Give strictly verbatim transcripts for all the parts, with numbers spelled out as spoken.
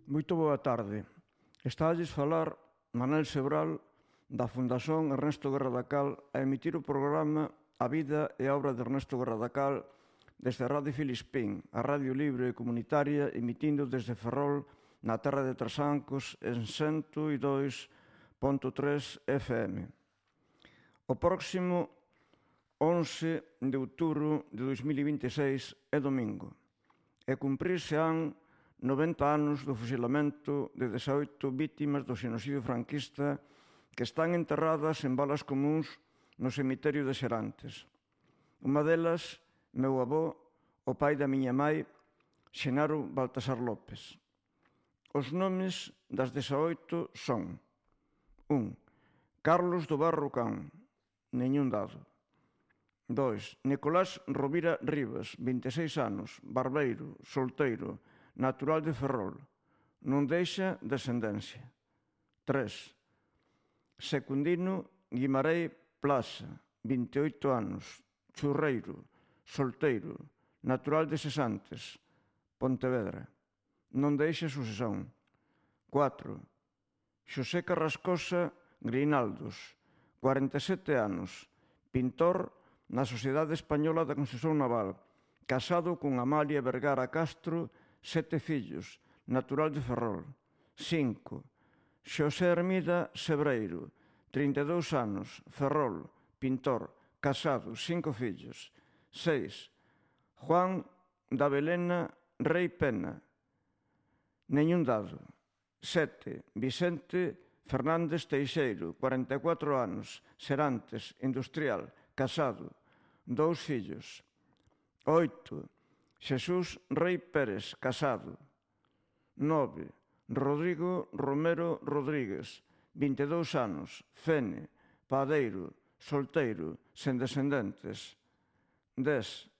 Moito boa tarde. Estalles falar Manel Sebral da Fundación Ernesto Guerra da Cal a emitir o programa A vida e a obra de Ernesto Guerra da Cal desde a Radio Filispín, a radio libre e comunitaria emitindo desde Ferrol na terra de Trasancos en cento e dous punto tres F M. O próximo once de outubro de dois mil e vinte e seis é domingo e cumprirse han noventa anos do fusilamento de dezaoito vítimas do xenocidio franquista que están enterradas en balas comuns no cemiterio de Serantes. Unha delas, meu avó, o pai da miña mai, Xenaro Baltasar López. Os nomes das dezaoito son un. Carlos do Barro Can, neñún dado. dos. Nicolás Rovira Rivas, vinte e seis anos, barbeiro, solteiro, natural de Ferrol, non deixa descendencia. tres. Secundino Guimarães Plaza, vinte e oito anos, churreiro, solteiro, natural de Sesantes, Pontevedra, non deixa sucesión. cuatro. Xosé Carrascosa Grinaldos, cuarenta e sete anos, pintor na Sociedade Española da Construcción Naval, casado con Amalia Vergara Castro, sete fillos, natural de Ferrol. cinco. Xosé Hermida Sebreiro, trinta e dous anos, Ferrol, pintor, casado, cinco fillos. seis. Juan da Belena Rei Pena, neñún dado. sete. Vicente Fernández Teixeiro, cuarenta e catro anos, Serantes, industrial, casado, dous fillos. oito. Xesús Rei Pérez, casado. nove. Rodrigo Romero Rodríguez, vinte e dous anos, fene, padeiro, solteiro, sen descendentes. dez.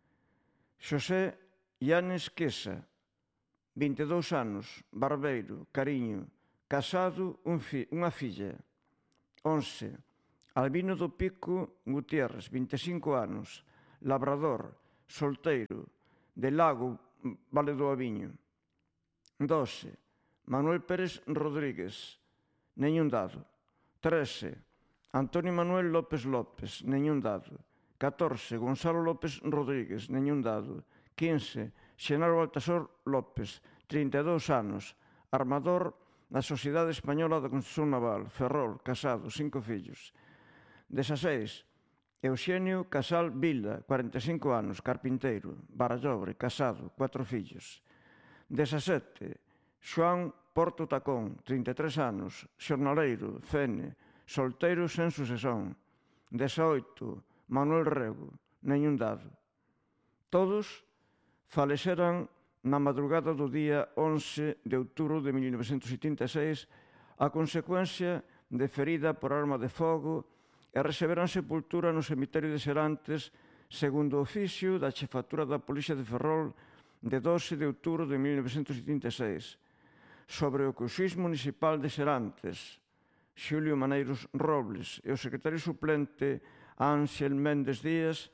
Xosé Llanes Quesa, vinte e dous anos, barbeiro, cariño, casado, un fi, unha filla. once. Albino do Pico Gutiérrez, vinte e cinco anos, labrador, solteiro, de Lago, Vale do Aviño. doce. Manuel Pérez Rodríguez, neñún dado. trece. Antonio Manuel López López, neñún dado. catorce. Gonzalo López Rodríguez, neñún dado. quince. Xenaro Baltasar López, trinta e dous anos, armador na Sociedade Española da Construcción Naval, Ferrol, casado, cinco fillos. dezasseis. Euxenio Casal Vila, cuarenta e cinco anos, carpinteiro, Barallobre, casado, cuatro fillos. dezasete. Xoán Porto Tacón, trinta e tres anos, xornaleiro, fene, solteiro sen sucesión. dezaoito. Manuel Rego, neñún dado. Todos faleceran na madrugada do día once de outubro de mil novecentos setenta e seis a consecuencia de ferida por arma de fogo e receberan sepultura no cemiterio de Serantes segundo o oficio da Chefatura da Polícia de Ferrol de doce de outubro de mil novecentos setenta e seis. Sobre o que o xuíz municipal de Serantes, Xulio Maneiros Robles, e o secretario suplente Ángel Méndez Díaz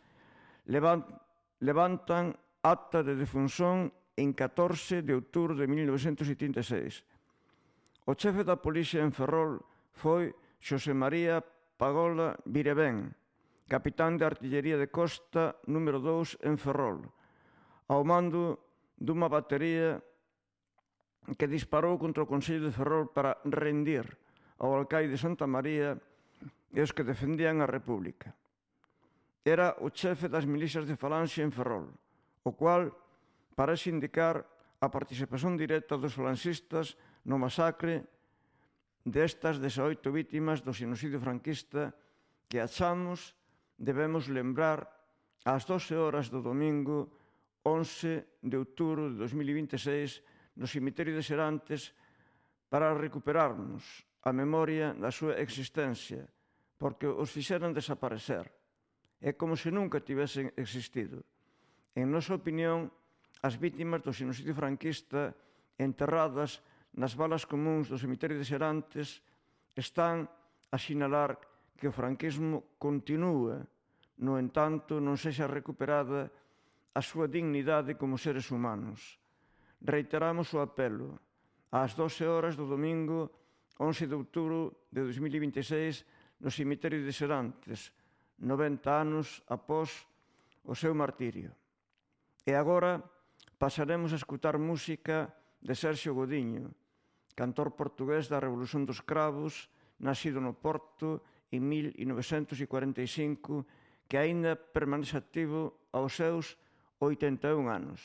levantan acta de defunción en catorce de outubro de mil novecentos setenta e seis. O chefe da Polícia en Ferrol foi Xosé María Pagola Virevén, capitán de Artillería de Costa número dous en Ferrol, ao mando dunha batería que disparou contra o Consello de Ferrol para rendir ao alcaide Santa María e os que defendían a República. Era o chefe das milicias de Falanxe en Ferrol, o cual parece indicar a participación directa dos falanxistas no masacre destas dezaoito vítimas do xenocidio franquista que achamos debemos lembrar ás doce horas do domingo once de outubro de dos mil e vinte e seis no cemiterio de Serantes para recuperarnos a memoria da súa existencia, porque os fixeran desaparecer. É como se nunca tivesen existido. En nosa opinión, as vítimas do xenocidio franquista enterradas nas balas comuns do cemiterio de Serantes están a sinalar que o franquismo continúa, no entanto non sexa recuperada a súa dignidade como seres humanos. Reiteramos o apelo ás doce horas do domingo once de outubro de dos mil e vinte e seis no cemiterio de Serantes, noventa anos após o seu martirio. E agora pasaremos a escutar música de Serxio Godiño, cantor portugués da Revolución dos Cravos, nacido no Porto en mil novecentos cuarenta e cinco, que aínda permanece activo aos seus oitenta e un anos.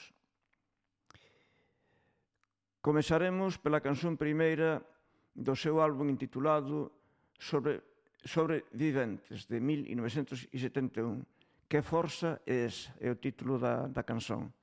Comezaremos pela canción primeira do seu álbum intitulado Sobre, Sobreviventes, de mil novecentos setenta e un. Que forza é ese, é o título da, da canción.